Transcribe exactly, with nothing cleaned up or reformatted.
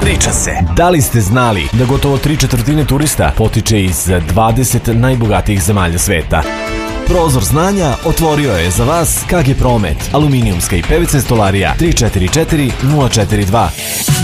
Priča se. Da li ste znali da gotovo tri četvrtine turista potiče iz dvadeset najbogatijih zemalja sveta? Prozor znanja otvorio je za vas K G Promet, aluminijumska i P V C stolarija tri četiri četiri nula četiri dva.